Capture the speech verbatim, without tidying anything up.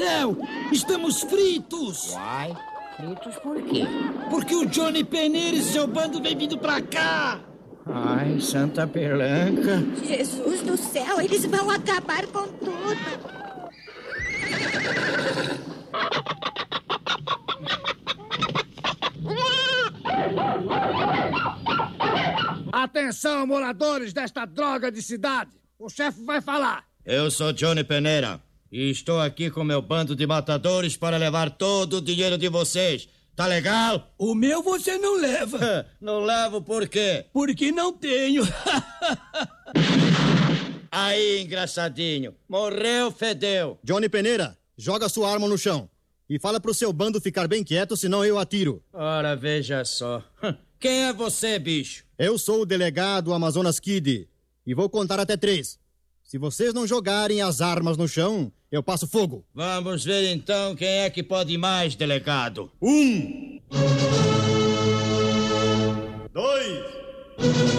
céu! Estamos fritos! Uai, fritos por quê? Porque o Johnny Peneira e seu bando vem vindo pra cá! Ai, Santa Pelanca. Jesus do céu, eles vão acabar com tudo. Atenção, moradores desta droga de cidade. O chefe vai falar. Eu sou Johnny Peneira e estou aqui com meu bando de matadores para levar todo o dinheiro de vocês. Tá legal? O meu você não leva. Não levo por quê? Porque não tenho. Aí, engraçadinho. Morreu, fedeu. Johnny Peneira, joga sua arma no chão. E fala pro seu bando ficar bem quieto, senão eu atiro. Ora, veja só. Quem é você, bicho? Eu sou o delegado Amazonas Kid. E vou contar até três. Se vocês não jogarem as armas no chão, eu passo fogo. Vamos ver então quem é que pode mais, delegado. Um!